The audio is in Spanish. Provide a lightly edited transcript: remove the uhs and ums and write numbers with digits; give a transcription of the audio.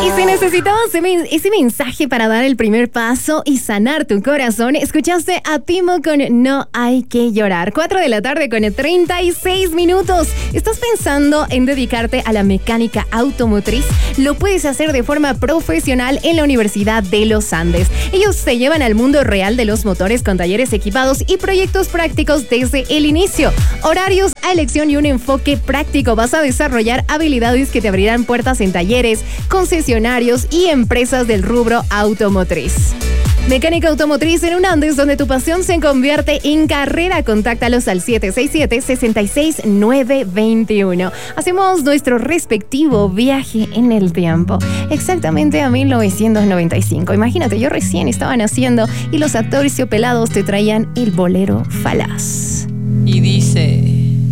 Y si necesitabas ese mensaje para dar el primer paso y sanar tu corazón, escuchaste a Timo con No Hay Que Llorar. 4 de la tarde con 36 minutos. ¿Estás pensando en dedicarte a la mecánica automotriz? Lo puedes hacer de forma profesional en la Universidad de los Andes. Ellos te llevan al mundo real de los motores con talleres equipados y proyectos prácticos desde el inicio. Horarios a elección y un enfoque práctico. Vas a desarrollar habilidades que te abrirán puertas en talleres, concesionarios y empresas del rubro automotriz. Mecánica automotriz en un Andes donde tu pasión se convierte en carrera. Contáctalos al 767-66921. Hacemos nuestro respectivo viaje en el tiempo, exactamente a 1995. Imagínate, yo recién estaba naciendo y los Aterciopelados te traían el bolero falaz. Y dice...